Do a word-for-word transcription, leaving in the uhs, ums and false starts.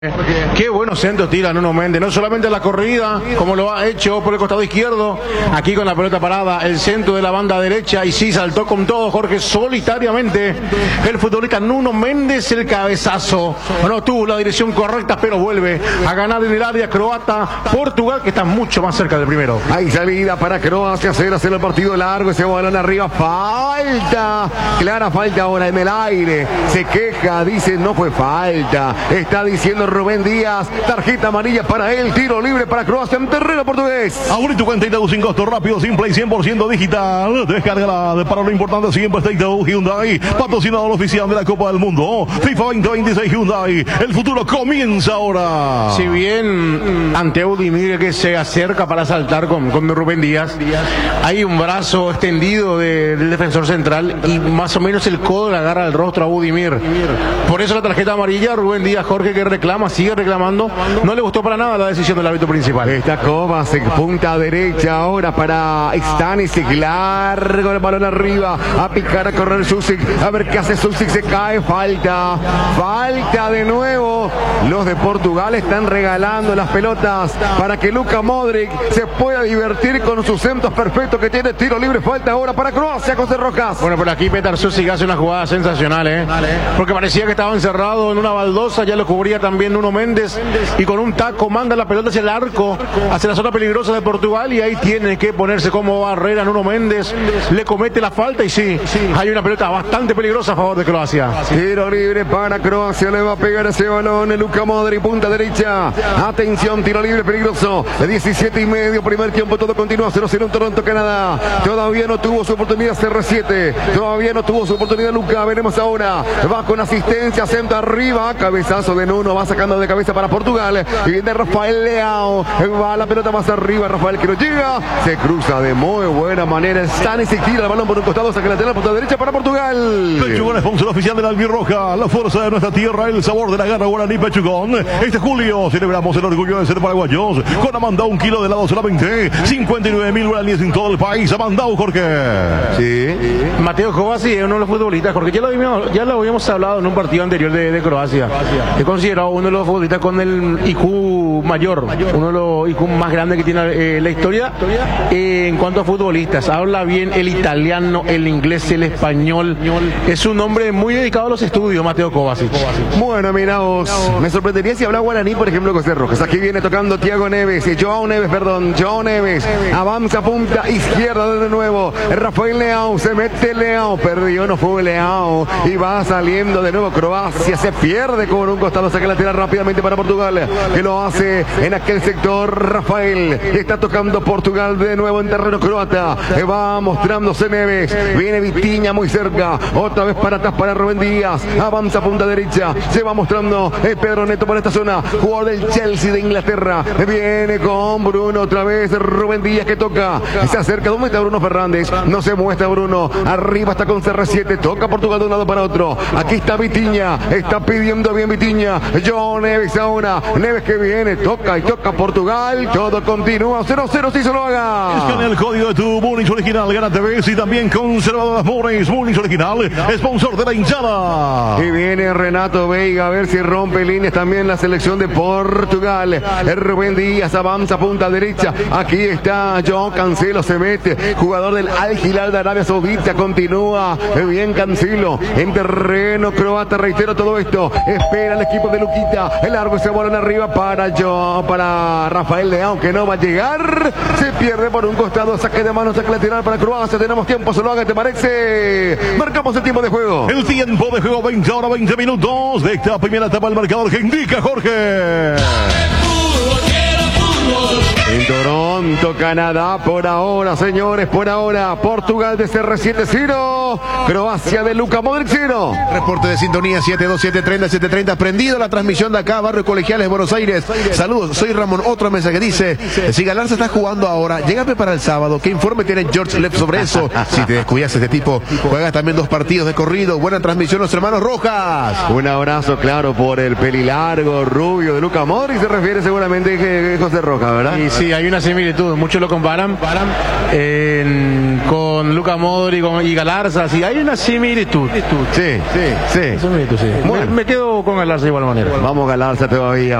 Qué buenos centros tira Nuno Méndez, no solamente la corrida, como lo ha hecho por el costado izquierdo, aquí con la pelota parada, el centro de la banda derecha, y sí, saltó con todo Jorge solitariamente, el futbolista Nuno Méndez, el cabezazo, no tuvo la dirección correcta, pero vuelve a ganar en el área croata, Portugal, que está mucho más cerca del primero. Hay salida para Croacia, hacer hacer el partido largo, ese balón arriba, falta, clara falta ahora en el aire, se queja, dice no fue falta, está diciendo Rubén Díaz, tarjeta amarilla para él, tiro libre para Croacia en terreno portugués. Abrí tu cuenta Itaú sin costo, rápido, simple y cien por ciento digital. Descárgala para lo importante siempre está Itaú Hyundai, patrocinador oficial de la Copa del Mundo FIFA veinte veintiséis Hyundai. El futuro comienza ahora. Si bien ante Budimir que se acerca para saltar con, con Rubén Díaz, hay un brazo extendido de, del defensor central y más o menos el codo le agarra el rostro a Budimir. Por eso la tarjeta amarilla, Rubén Díaz, Jorge, que reclama, sigue reclamando, no le gustó para nada la decisión del árbitro principal. Está Kovacic, punta derecha ahora para Stanisic, largo el balón arriba, a picar, a correr Susic, a ver qué hace Susic, se cae, falta, falta de nuevo. Los de Portugal están regalando las pelotas para que Luka Modric se pueda divertir con sus centros perfectos que tiene, tiro libre, falta ahora para Croacia, José Rojas. Bueno, por aquí Petar Susic hace una jugada sensacional, ¿eh? Porque parecía que estaba encerrado en una baldosa, ya lo cubría también Nuno Méndez, y con un taco manda la pelota hacia el arco, hacia la zona peligrosa de Portugal, y ahí tiene que ponerse como barrera Nuno Méndez, le comete la falta y sí, hay una pelota bastante peligrosa a favor de Croacia. Tiro libre para Croacia, le va a pegar ese balón Luka Modric, punta derecha, atención, tiro libre peligroso, de diecisiete y medio, primer tiempo, todo continúa, cero cero en Toronto, Canadá, todavía no tuvo su oportunidad C R siete, todavía no tuvo su oportunidad Luka, veremos ahora, va con asistencia, centro arriba, cabezazo de Nuno, va sacando de cabeza para Portugal, y viene Rafael Leao, va la pelota más arriba, Rafael que no llega, se cruza de muy buena manera, Stanisic tira el balón por un costado, saca lateral, punta derecha para Portugal. Pechugón, sponsor oficial de la albirroja, la fuerza de nuestra tierra, el sabor de la garra guaraní Pechugón. Este julio celebramos el orgullo de ser paraguayos, con Amandao un kilo de helado solamente, cincuenta y nueve mil guaraníes en todo el país. Amandao, Jorge. Sí, Mateo Kovacic es uno de los futbolistas, Jorge, ya lo habíamos, ya lo habíamos hablado en un partido anterior de, de Croacia, he considerado uno de los futbolistas con el I Q mayor, uno de los I Q más grandes que tiene eh, la historia eh, en cuanto a futbolistas. Habla bien el italiano, el inglés, el español. Es un hombre muy dedicado a los estudios, Mateo Kovacic. Bueno, miraos, me sorprendería si habla guaraní, por ejemplo, José Rojas. Aquí viene tocando Thiago Neves, y Joao Neves, perdón, Joao Neves, avanza punta izquierda de nuevo, Rafael Leao, se mete Leao, perdió, no fue Leao, y va saliendo de nuevo Croacia, se pierde con un costado, saca la tira rápidamente para Portugal, que lo hace en aquel sector Rafael, está tocando Portugal de nuevo en terreno croata, va mostrándose Neves, viene Vitinha muy cerca, otra vez para atrás para Rubén Díaz, avanza punta derecha, se va mostrando el Pedro Neto por esta zona, jugador del Chelsea de Inglaterra, viene con Bruno otra vez, Rubén Díaz que toca, se acerca, ¿dónde está Bruno Fernández? No se muestra Bruno, arriba está con C R siete, toca Portugal de un lado para otro, aquí está Vitinha, está pidiendo bien Vitinha, Joao Neves ahora, Neves que viene, toca y toca Portugal, todo continúa, cero cero si se lo haga. Escanea el código de tu Munich original, Gana T V y también conservadoras Munich, Munich original, sponsor de la hinchada. Y viene Renato Veiga a ver si rompe líneas también la selección de Portugal. Rubén Díaz avanza punta derecha, aquí está Joao Cancelo, se mete, jugador del Al Hilal de Arabia Saudita, continúa bien Cancelo en terreno croata, reitero todo esto, espera el equipo de Luquita, el largo se balón arriba para Joao, para Rafael Leao que no va a llegar, se pierde por un costado, saque de mano, saque lateral para Croacia, tenemos tiempo, se lo haga, ¿te parece? Marcamos el tiempo de juego. El tiempo de juego, veinte horas, veinte minutos de esta primera etapa del marcador que indica Jorge. En Toronto, Canadá, por ahora, señores, por ahora, Portugal de C R siete cero, Croacia de Luka Modric cero. Reporte de sintonía siete dos siete treinta siete treinta, prendido la transmisión de acá, Barrio Colegiales, Buenos Aires. Saludos, soy Ramón. Otro mensaje dice, si Galán se está jugando ahora, llégame para el sábado. ¿Qué informe tiene George Leff sobre eso? Si te descuidas, este tipo juega también dos partidos de corrido. Buena transmisión, los hermanos Rojas. Un abrazo, claro, por el pelilargo rubio de Luka Modric, se refiere seguramente a José Rojas, ¿verdad? Sí, Sí, hay una similitud. Muchos lo comparan en, con Luka Modric con, y Galarza. Sí, hay una similitud. Sí, sí, sí. Similitud, sí. Bueno. Me, me quedo con Galarza de igual manera. Vamos Galarza todavía.